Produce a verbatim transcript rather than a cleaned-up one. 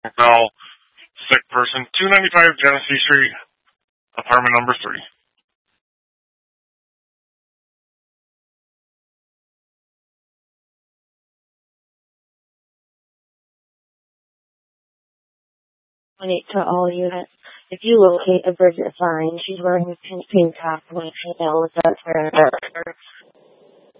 Call sick person, two ninety-five Genesee Street, apartment number three. Donate to all units. If you locate a Bridget Fine, she's wearing a pink tank top, white female with dark hair and dark hair.